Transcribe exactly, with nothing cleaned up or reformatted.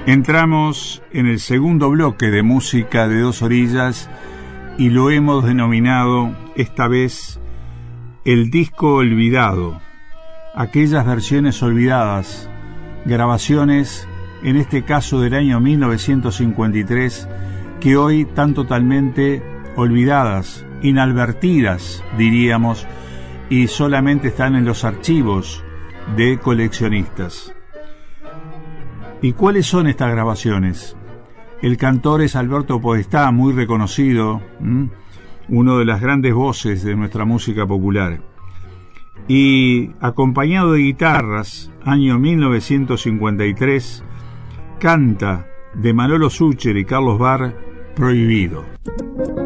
Entramos en el segundo bloque de música de Dos Orillas y lo hemos denominado esta vez el disco olvidado, aquellas versiones olvidadas, grabaciones, en este caso del año mil novecientos cincuenta y tres, que hoy están totalmente olvidadas, inadvertidas, diríamos, y solamente están en los archivos de coleccionistas. ¿Y cuáles son estas grabaciones? El cantor es Alberto Podestá, muy reconocido, ¿m? uno de las grandes voces de nuestra música popular. Y acompañado de guitarras, año mil novecientos cincuenta y tres, canta de Manolo Sucher y Carlos Barr, Prohibido.